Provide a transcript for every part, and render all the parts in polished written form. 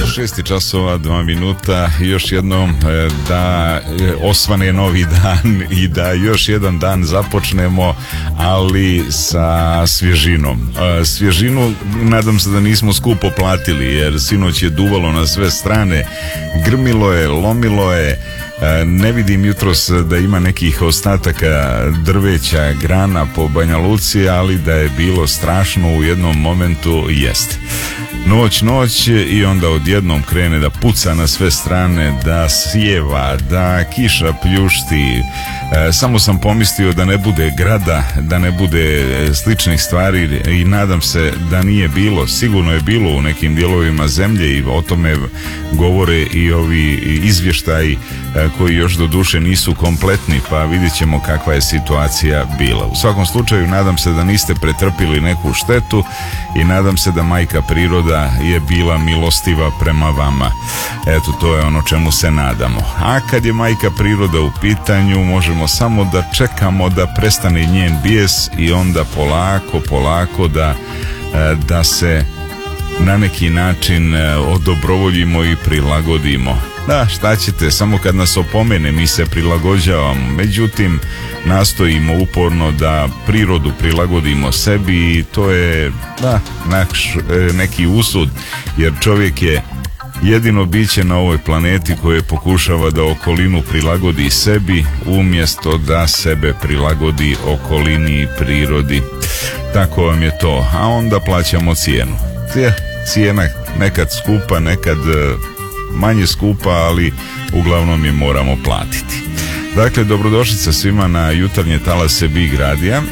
6 časova 2 minuta, još jednom da osvane novi dan i da još jedan dan započnemo, ali sa svježinom. Svježinu nadam se da nismo skupo platili, jer sinoć je duvalo na sve strane, grmilo je, lomilo je. Ne vidim jutros da ima nekih ostataka drveća, grana po Banja Luci, ali da je bilo strašno u jednom momentu jeste. Noć i onda odjednom krene da puca na sve strane, da sjeva, da kiša pljušti. Samo sam pomislio da ne bude grada, da ne bude sličnih stvari i nadam se da nije bilo. Sigurno je bilo u nekim dijelovima zemlje i o tome govore i ovi izvještaji koji još do duše nisu kompletni, pa vidjet ćemo kakva je situacija bila. U svakom slučaju nadam se da niste pretrpili neku štetu i nadam se da majka priroda je bila milostiva prema vama. Eto, to je ono čemu se nadamo. A kad je majka priroda u pitanju, možemo samo da čekamo da prestane njen bijes i onda polako da se na neki način odobrovoljimo i prilagodimo. Da, šta ćete, samo kad nas opomene mi se prilagođavamo, međutim nastojimo uporno da prirodu prilagodimo sebi i to je naš neki usud, jer čovjek je jedino biće na ovoj planeti koje pokušava da okolinu prilagodi sebi umjesto da sebe prilagodi okolini i prirodi. Tako vam je to, a onda plaćamo cijenu. Cijena nekad skupa, nekad manje skupa, ali uglavnom je moramo platiti. Dakle, dobrodošlica svima na jutarnje talase Big Radija.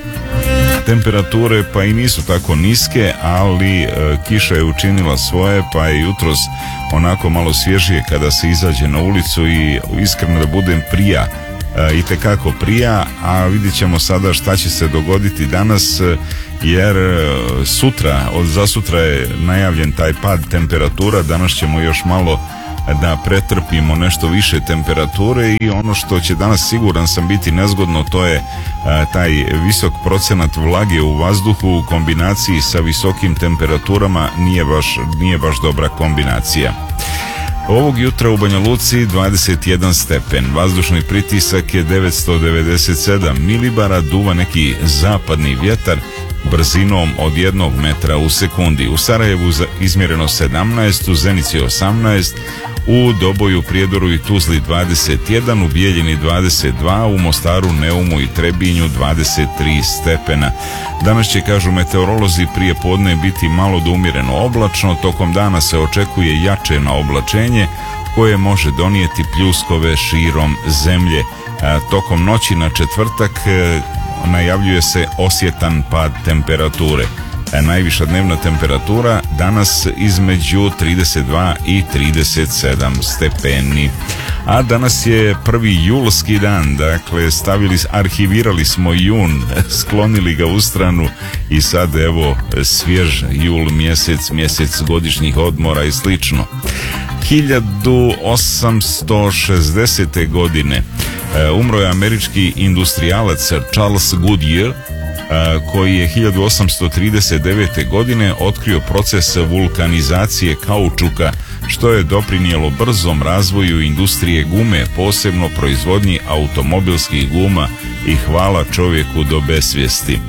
Temperature pa i nisu tako niske, ali kiša je učinila svoje, pa je jutros onako malo svježije kada se izađe na ulicu i iskreno da budem itekako prija, a vidjet ćemo sada šta će se dogoditi danas, jer za sutra je najavljen taj pad temperatura. Danas ćemo još malo da pretrpimo nešto više temperature i ono što će danas, siguran sam, biti nezgodno, to je taj visok procenat vlage u vazduhu u kombinaciji sa visokim temperaturama. Nije baš dobra kombinacija. Ovog jutra u Banja Luci 21 stepen, vazdušni pritisak je 997 milibara, duva neki zapadni vjetar brzinom od 1 metra u sekundi. U Sarajevu izmjereno 17, u Zenici 18, u Doboju, Prijedoru i Tuzli 21, u Bijeljini 22, u Mostaru, Neumu i Trebinju 23 stepena. Danas će, kažu meteorolozi, prije podne biti malo do umjereno oblačno, tokom dana se očekuje jače naoblačenje koje može donijeti pljuskove širom zemlje. Tokom noći na četvrtak najavljuje se osjetan pad temperature. Najviša dnevna temperatura danas između 32 i 37 stepeni. A danas je 1. julski dan, dakle arhivirali smo jun, sklonili ga u stranu i sad evo svjež jul mjesec godišnjih odmora i slično. 1860. godine umro je američki industrijalac Charles Goodyear, koji je 1839. godine otkrio proces vulkanizacije kaučuka, što je doprinijelo brzom razvoju industrije gume, posebno proizvodnji automobilskih guma, i hvala čovjeku do besvijesti.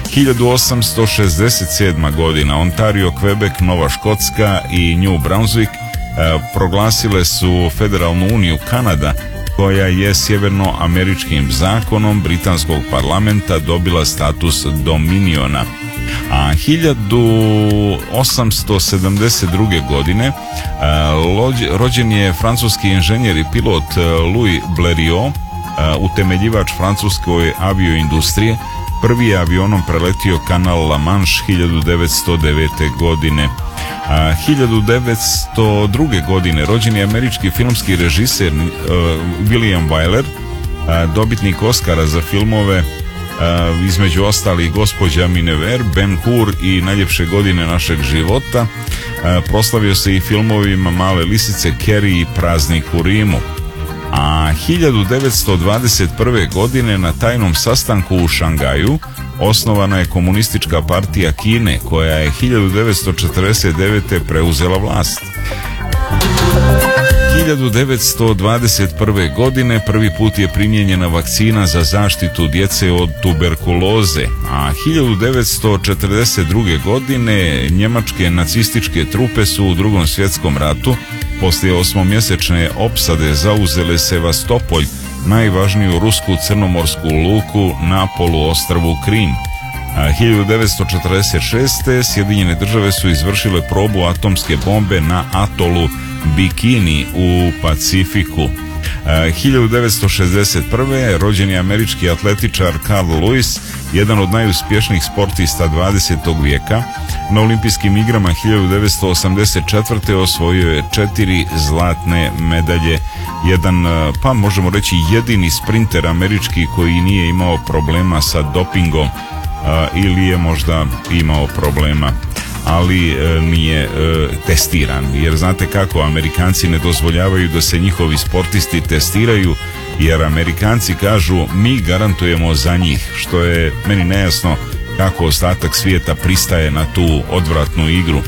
1867. godina Ontario, Quebec, Nova Škotska i New Brunswick proglasile su Federalnu uniju Kanada, koja je sjevernoameričkim zakonom britanskog parlamenta dobila status dominiona. A 1872. godine rođen je francuski inženjer i pilot Louis Blériot, utemeljivač francuske avioindustrije. Prvi je avionom preletio kanal La Manche 1909. godine. 1902. godine rođen je američki filmski režiser William Wyler, dobitnik Oscara za filmove između ostalih Gospođa Miniver, Ben Hur i Najljepše godine našeg života. Proslavio se i filmovima Male lisice, Carrie i Praznik u Rimu. A 1921. godine na tajnom sastanku u Šangaju osnovana je Komunistička partija Kine, koja je 1949. preuzela vlast. 1921. godine prvi put je primijenjena vakcina za zaštitu djece od tuberkuloze, a 1942. godine njemačke nacističke trupe su u Drugom svjetskom ratu poslije osmomjesečne opsade zauzele Sevastopolj, najvažniju rusku crnomorsku luku na poluostrvu Krim. 1946. Sjedinjene države su izvršile probu atomske bombe na atolu Bikini u Pacifiku. 1961. rođen je američki atletičar Carl Lewis, jedan od najuspješnijih sportista 20. vijeka. Na olimpijskim igrama 1984. osvojio je 4 zlatne medalje. Jedan, pa možemo reći jedini sprinter američki koji nije imao problema sa dopingom, ili je možda imao problema, ali nije testiran, jer znate kako, Amerikanci ne dozvoljavaju da se njihovi sportisti testiraju, jer Amerikanci kažu mi garantujemo za njih, što je meni nejasno kako ostatak svijeta pristaje na tu odvratnu igru.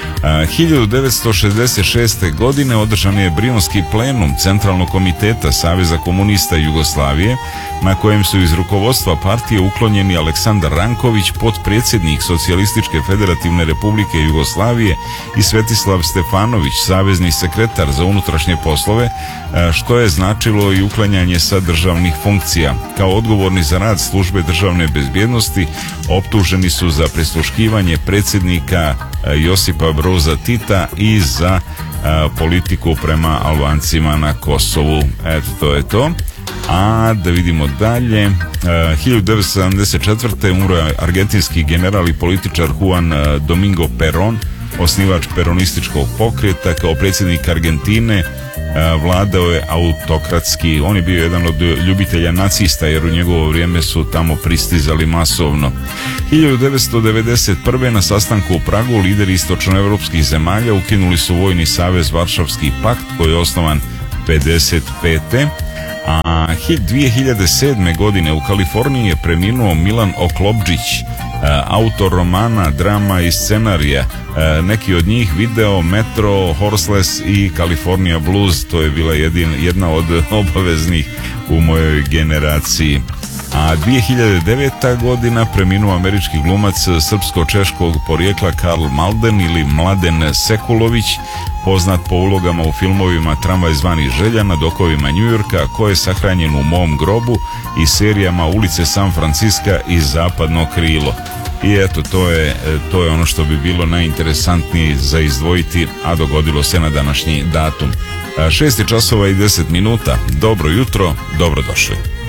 1966. godine održan je Brionski plenum Centralnog komiteta Saveza komunista Jugoslavije, na kojem su iz rukovodstva partije uklonjeni Aleksandar Ranković, potpredsjednik Socijalističke federativne republike Jugoslavije, i Svetislav Stefanović, savezni sekretar za unutrašnje poslove, što je značilo i uklanjanje sa državnih funkcija. Kao odgovorni za rad službe državne bezbjednosti optuženi su za prisluškivanje predsjednika Josipa Broza Tita i za politiku prema Albancima na Kosovu. Eto, to je to. A da vidimo dalje. 1974. umro je argentinski general i političar Juan Domingo Perón, osnivač peronističkog pokreta. Kao predsjednik Argentine vladao je autokratski. On je bio jedan od ljubitelja nacista, jer u njegovo vrijeme su tamo pristizali masovno. 1991. na sastanku u Pragu lideri istočnoevropskih zemalja ukinuli su vojni savez Varšavski pakt, koji je osnovan 55. A 2007. godine u Kaliforniji je preminuo Milan Oklopčić, autor romana, drama i scenarija. Neki od njih video Metro, Horseless i California Blues. To je bila jedna od obaveznih u mojoj generaciji. A 2009. godina preminuo američki glumac srpsko-češkog porijekla Karl Malden ili Mladen Sekulović, poznat po ulogama u filmovima Tramvaj zvani Želja, Nad okovima Njujorka, Ko je sahranjen u mom grobu i serijama Ulice San Francisca i Zapadno krilo. I eto, to je ono što bi bilo najinteresantnije za izdvojiti, a dogodilo se na današnji datum. 6 časova i 10 minuta. Dobro jutro, dobrodošli.